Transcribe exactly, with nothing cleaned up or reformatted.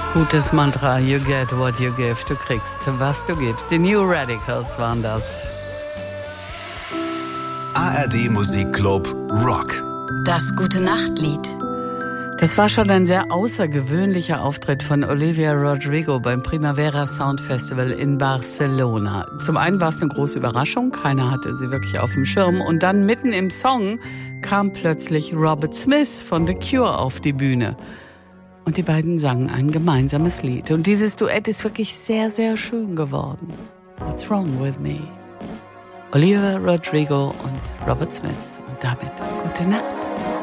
Gutes Mantra, you get what you give. Du kriegst, was du gibst. Die New Radicals waren das. A R D Musikclub Rock. Das Gute-Nacht-Lied. Das war schon ein sehr außergewöhnlicher Auftritt von Olivia Rodrigo beim Primavera Sound Festival in Barcelona. Zum einen war es eine große Überraschung, keiner hatte sie wirklich auf dem Schirm. Und dann mitten im Song kam plötzlich Robert Smith von The Cure auf die Bühne. Und die beiden sangen ein gemeinsames Lied. Und dieses Duett ist wirklich sehr, sehr schön geworden. What's Wrong With Me? Olivia Rodrigo und Robert Smith. Und damit gute Nacht.